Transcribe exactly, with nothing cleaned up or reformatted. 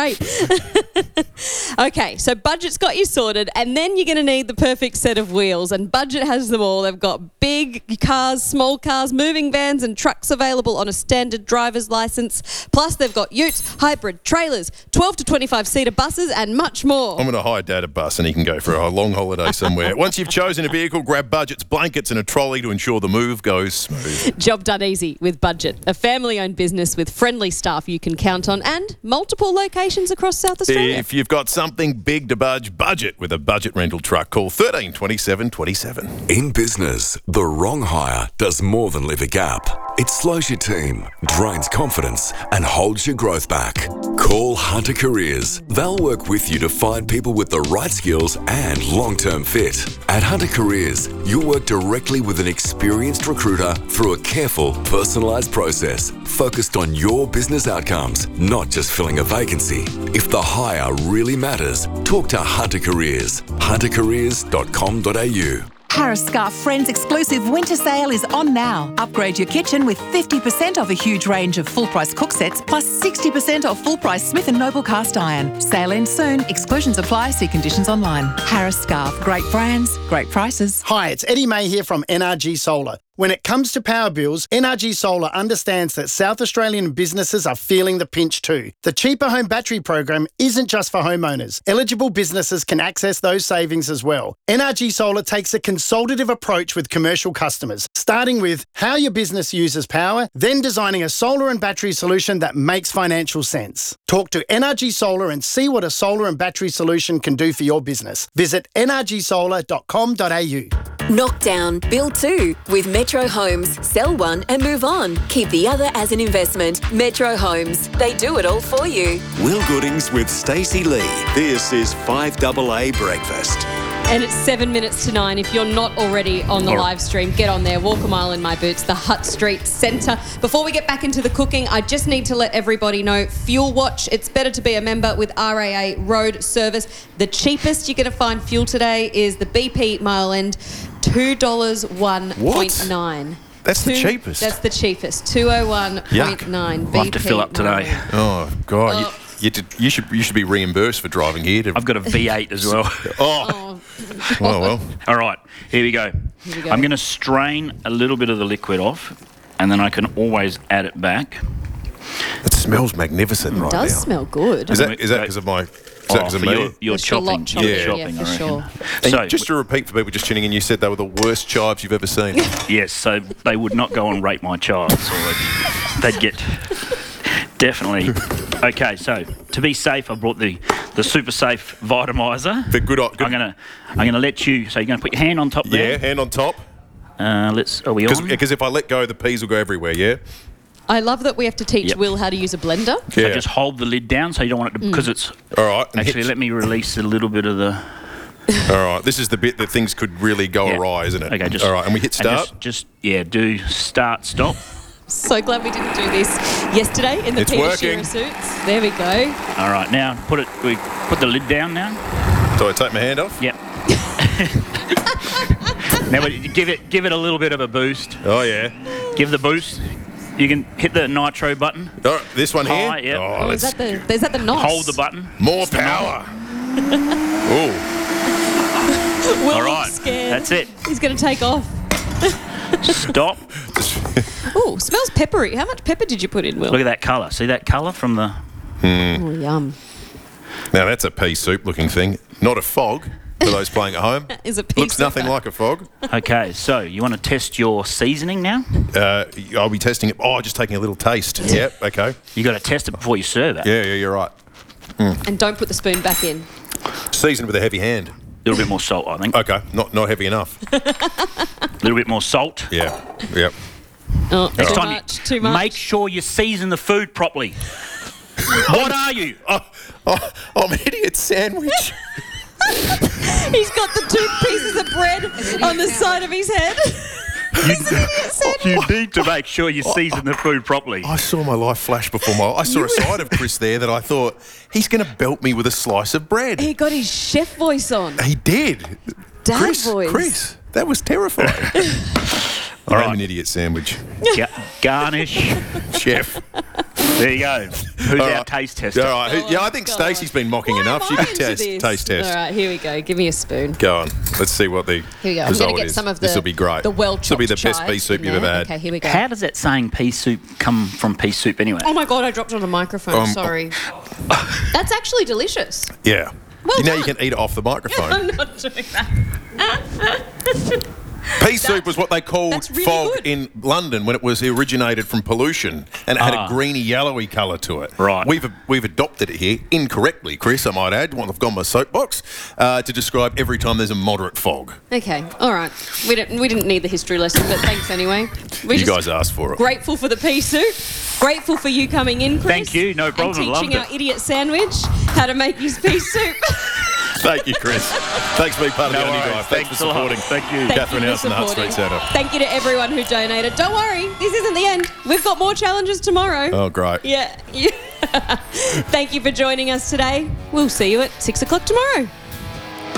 great. Okay, so Budget's got you sorted, and then you're going to need the perfect set of wheels, and Budget has them all. They've got big cars, small cars, moving vans and trucks available on a standard driver's licence. Plus, they've got utes, hybrid trailers, twelve to twenty-five seater buses and much more. I'm going to hire Dad a bus and he can go for a long holiday somewhere. Once you've chosen a vehicle, grab Budget's blankets and a trolley to ensure the move goes smooth. Job done easy with Budget, a family-owned business with friendly staff you can count on and multiple locations across South Australia. If you've got something big to budge, Budget with a Budget rental truck. Call thirteen twenty-seven twenty-seven. In business, the wrong hire does more than leave a gap. It slows your team, drains confidence, and holds your growth back. Call Hunter Careers. They'll work with you to find people with the right skills and long-term fit. At Hunter Careers, you'll work directly with an experienced recruiter through a careful, personalised process focused on your business outcomes, not just filling a vacancy. If the hire really matters, talk to Hunter Careers. hunter careers dot com dot a u. Harris Scarf Friends exclusive winter sale is on now. Upgrade your kitchen with fifty percent off a huge range of full-price cook sets plus sixty percent off full-price Smith and Noble cast iron. Sale ends soon. Exclusions apply. See conditions online. Harris Scarf. Great brands, great prices. Hi, it's Eddie May here from N R G Solar. When it comes to power bills, N R G Solar understands that South Australian businesses are feeling the pinch too. The Cheaper Home Battery program isn't just for homeowners. Eligible businesses can access those savings as well. N R G Solar takes a consultative approach with commercial customers, starting with how your business uses power, then designing a solar and battery solution that makes financial sense. Talk to N R G Solar and see what a solar and battery solution can do for your business. Visit n r g solar dot com dot a u. Knock down, build two with Metro Homes. Sell one and move on. Keep the other as an investment. Metro Homes. They do it all for you. Will Goodings with Stacey Lee. This is five double A Breakfast. And it's seven minutes to nine. If you're not already on the live stream, get on there. Walk a mile in my boots, the Hutt Street Centre. Before we get back into the cooking, I just need to let everybody know, Fuel Watch, it's better to be a member with R A A Road Service. The cheapest you're going to find fuel today is the B P Mile End, two dollars one point nine. That's Two, the cheapest? That's the cheapest, two oh one point nine. I'll have to fill up today. Oh, God. Oh. You, you, did, you should you should be reimbursed for driving here. To... I've got a V eight as well. oh. oh, well. All right, here we go. Here we go. I'm going to strain a little bit of the liquid off, and then I can always add it back. It smells magnificent It right does now. smell good. Is that is that because of my... Is that Oh, because of for me? your, your It's your lot chopping. chopping, your yeah, chopping, for I sure. reckon. And So, just to repeat for people just tuning in, you said they were the worst chives you've ever seen. yes, so they would not go on Rate My Child, so they'd, they'd get definitely. Okay, so to be safe, I brought the, the Super Safe Vitamizer. The good, good. I'm gonna I'm gonna let you. So you're gonna put your hand on top Yeah, there. hand on top. Uh, let's. Are we on? Because if I let go, the peas will go everywhere, yeah? I love that we have to teach Yep. Will how to use a blender. So Yeah. just hold the lid down so you don't want it to, because it's. All right. and Actually, hit- let me release a little bit of the. All right. This is the bit that things could really go Yeah. awry, isn't it? Okay, just. All right. And we hit and start. Just, just yeah, do start stop. So glad we didn't do this yesterday in the It's Peter working. Shearer suits. There we go. All right, now put it. We put the lid down now. Do I take my hand off? Yep. Now we- give it give it a little bit of a boost. Oh, yeah. Give the boost. You can hit the nitro button. All right, this one here? High, yep. Oh, Oh, is let's that the is that the N O S? Hold the button. more power. oh, Will All looks right, scared. that's it. He's going to take off. Stop. Oh, smells peppery. How much pepper did you put in, Will? Look at that colour. See that colour from the. Oh, yum. now that's a pea soup looking thing. Not a fog for those playing at home. Is a pea Looks nothing souper. like a fog. Okay, so you want to test your seasoning now? Uh, I'll be testing it. Oh, just taking a little taste. Yep, okay. You got to test it before you serve it. Yeah, yeah, you're right. And don't put the spoon back in. Seasoned with a heavy hand. A little bit more salt, I think. Okay, not not heavy enough. A little bit more salt. Yeah, yep. Oh, Next too time, much, you, too much. make sure you season the food properly. What are you? Oh, oh, I'm an idiot sandwich. He's got the two pieces of bread on the side of his head. He's an idiot sandwich. You need to make sure you season the food properly. I saw my life flash before my I saw a side of Chris there that I thought, he's going to belt me with a slice of bread. He got his chef voice on. He did. Dad Chris, voice. Chris, that was terrifying. All I'm right. an idiot sandwich. Ga- garnish. Chef. There you go. Who's All our right. taste tester? All right. Who- Go yeah, on, I think go Stacey's on. been mocking Why enough. am She I could into test, this? taste test. All right, here we go. Give me a spoon. Go on. Let's see what the Here we go. I'm result going to get is. some of the This will be great. the well This will be the chopped best pea chives soup in you've ever there. had. Okay, here we go. How does that saying pea soup come from pea soup anyway? Oh my god, I dropped it on a microphone. Um, Sorry. That's actually delicious. Yeah. Well you know you done. can eat it off the microphone. I'm not doing that. Pea soup was what they called that's really fog good. in London when it was originated from pollution, and it had Ah. a greeny, yellowy colour to it. Right. We've we've adopted it here incorrectly, Chris. I might add. Well, I've gone my soapbox uh, to describe every time there's a moderate fog. Okay, all right. We didn't we didn't need the history lesson, but thanks anyway. We're You just guys asked for it. grateful for the pea soup. Grateful for you coming in, Chris. Thank you, no problem, And teaching loved our it. idiot sandwich how to make his pea soup. Thank you, Chris. Thanks for being part of No the Only worries. Drive. Thanks, Thanks for a lot. supporting. Thank you. Thank Catherine you House for and the Hutt Street supporting. Centre. Thank you to everyone who donated. Don't worry, this isn't the end. We've got more challenges tomorrow. Oh, great. Yeah. yeah. Thank you for joining us today. We'll see you at six o'clock tomorrow.